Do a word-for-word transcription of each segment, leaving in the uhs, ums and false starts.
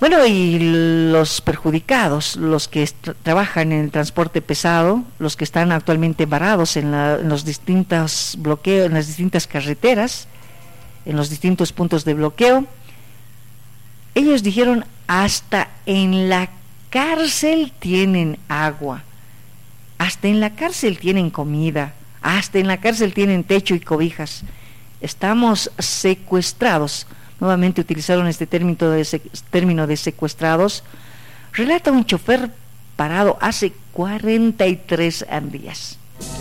Bueno, y los perjudicados, los que est- trabajan en el transporte pesado, los que están actualmente varados en, la, en los distintos bloqueos, en las distintas carreteras, en los distintos puntos de bloqueo, ellos dijeron: hasta en la cárcel tienen agua, hasta en la cárcel tienen comida, hasta en la cárcel tienen techo y cobijas. Estamos secuestrados. Nuevamente utilizaron este término de, sec- término de secuestrados. Relata un chofer parado hace cuarenta y tres días.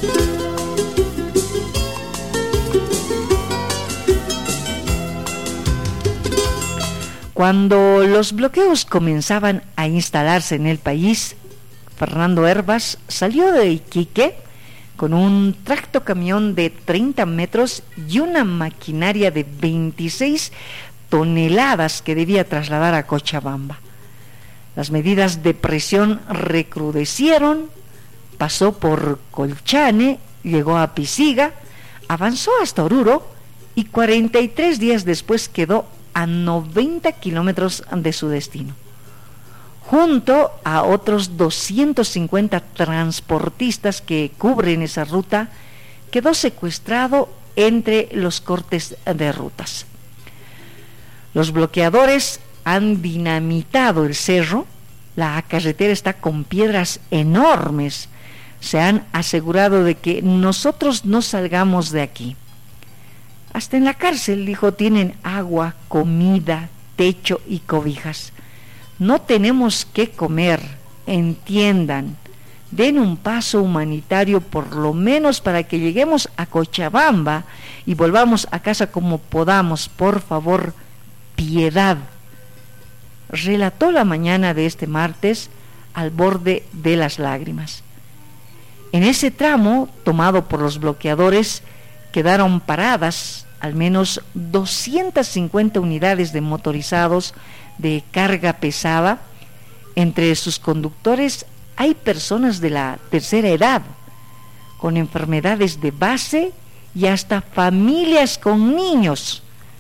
Cuando los bloqueos comenzaban a instalarse en el país, Fernando Herbas salió de Iquique con un tractocamión de treinta metros y una maquinaria de veintiséis toneladas que debía trasladar a Cochabamba. Las medidas de presión recrudecieron, pasó por Colchane, llegó a Pisiga, avanzó hasta Oruro y cuarenta y tres días después quedó a noventa kilómetros de su destino. Junto a otros doscientos cincuenta transportistas que cubren esa ruta, quedó secuestrado entre los cortes de rutas. Los bloqueadores han dinamitado el cerro, la carretera está con piedras enormes, se han asegurado de que nosotros no salgamos de aquí. Hasta en la cárcel, dijo, tienen agua, comida, techo y cobijas. No tenemos qué comer, entiendan, den un paso humanitario por lo menos para que lleguemos a Cochabamba y volvamos a casa como podamos, por favor, piedad. Relató la mañana de este martes al borde de las lágrimas. En ese tramo, tomado por los bloqueadores, quedaron paradas al menos doscientas cincuenta unidades de motorizados de carga pesada. Entre sus conductores hay personas de la tercera edad, con enfermedades de base y hasta familias con niños.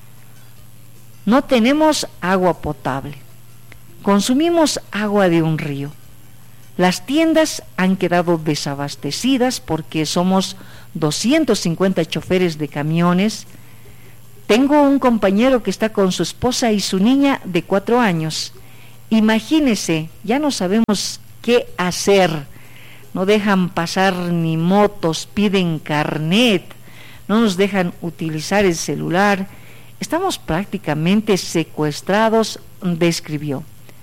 No tenemos agua potable, consumimos agua de un río. Las tiendas han quedado desabastecidas porque somos doscientos cincuenta choferes de camiones. Tengo un compañero que está con su esposa y su niña de cuatro años. Imagínese, ya no sabemos qué hacer. No dejan pasar ni motos, piden carnet, no nos dejan utilizar el celular. Estamos prácticamente secuestrados, describió.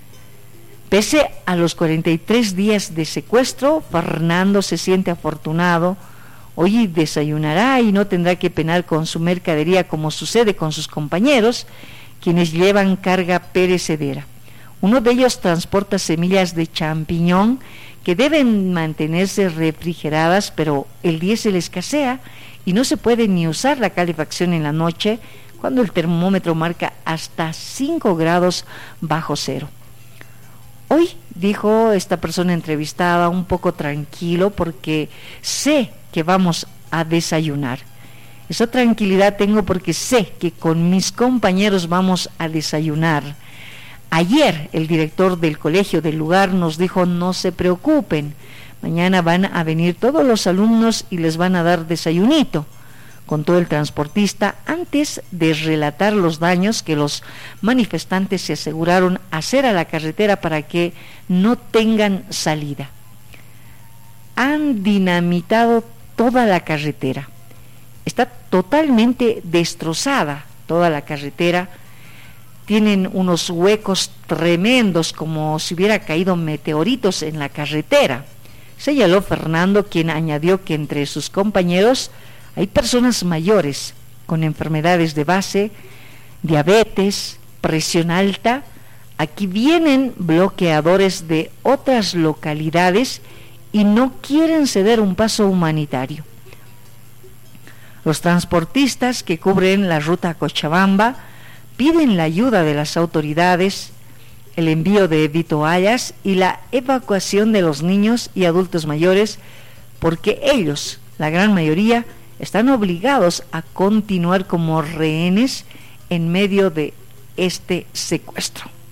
Pese a los cuarenta y tres días de secuestro, Fernando se siente afortunado. Hoy desayunará y no tendrá que penar con su mercadería como sucede con sus compañeros, quienes llevan carga perecedera. Uno de ellos transporta semillas de champiñón que deben mantenerse refrigeradas, pero el diésel escasea y no se puede ni usar la calefacción en la noche cuando el termómetro marca hasta cinco grados bajo cero. Hoy, dijo esta persona entrevistada, un poco tranquilo porque sé que vamos a desayunar. Esa tranquilidad tengo porque sé que con mis compañeros vamos a desayunar. Ayer el director del colegio del lugar nos dijo: no se preocupen, mañana van a venir todos los alumnos y les van a dar desayunito. Contó el transportista antes de relatar los daños que los manifestantes se aseguraron hacer a la carretera para que no tengan salida. Han dinamitado toda la carretera. Está totalmente destrozada toda la carretera. Tienen unos huecos tremendos como si hubiera caído meteoritos en la carretera, señaló Fernando, quien añadió que entre sus compañeros hay personas mayores con enfermedades de base, diabetes, presión alta. Aquí vienen bloqueadores de otras localidades y no quieren ceder un paso humanitario. Los transportistas que cubren la ruta a Cochabamba piden la ayuda de las autoridades, el envío de vituallas y la evacuación de los niños y adultos mayores, porque ellos, la gran mayoría, están obligados a continuar como rehenes en medio de este secuestro.